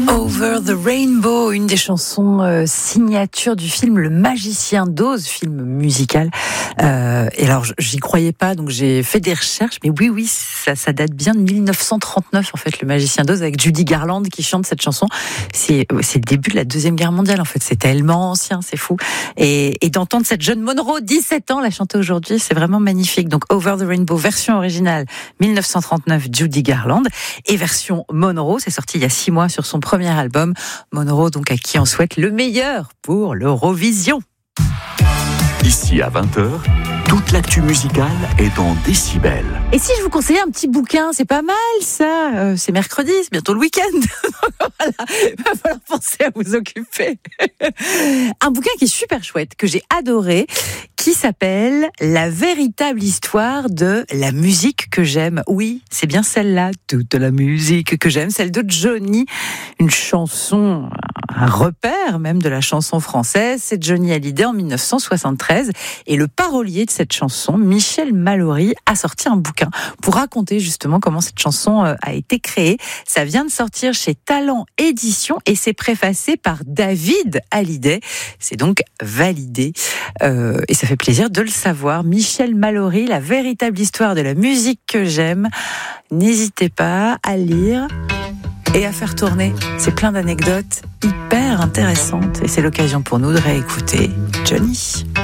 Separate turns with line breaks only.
Over the Rainbow, une des chansons signature du film Le Magicien d'Oz, film musical. Et alors, j'y croyais pas, donc j'ai fait des recherches. Mais oui, ça date bien de 1939, en fait, Le Magicien d'Oz, avec Judy Garland qui chante cette chanson. C'est le début de la Deuxième Guerre mondiale, en fait. C'est tellement ancien, c'est fou. Et d'entendre cette jeune Monroe, 17 ans, la chanter aujourd'hui, c'est vraiment magnifique. Donc, Over the Rainbow, version originale, 1939, Judy Garland. Et version Monroe, c'est sorti il y a 6 mois sur son premier album. Monroe, donc, à qui on souhaite le meilleur pour l'Eurovision.
Ici à 20h, toute l'actu musicale est dans Décibel.
Et si je vous conseillais un petit bouquin, c'est pas mal ça. C'est mercredi, c'est bientôt le week-end. Voilà, il va falloir penser à vous occuper. Un bouquin qui est super chouette, que j'ai adoré, qui s'appelle La véritable histoire de la musique que j'aime. Oui, c'est bien celle-là, toute la musique que j'aime, celle de Johnny, une chanson, un repère même de la chanson française. C'est Johnny Hallyday en 1973. Et le parolier de cette chanson, Michel Mallory, a sorti un bouquin pour raconter justement comment cette chanson a été créée. Ça vient de sortir chez Talent Édition et c'est préfacé par David Hallyday. C'est donc validé. Et ça fait plaisir de le savoir. Michel Mallory, La véritable histoire de la musique que j'aime. N'hésitez pas à lire et à faire tourner. C'est plein d'anecdotes hyper intéressantes et c'est l'occasion pour nous de réécouter Johnny.